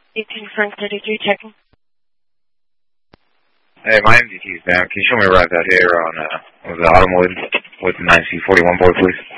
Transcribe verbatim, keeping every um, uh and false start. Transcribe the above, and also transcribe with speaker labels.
Speaker 1: eighteen Frank thirty-three, checking.
Speaker 2: Hey, my M D T is down. Can you show me a ride out here on uh, was it Autumnwood with the nine C forty-one board, please?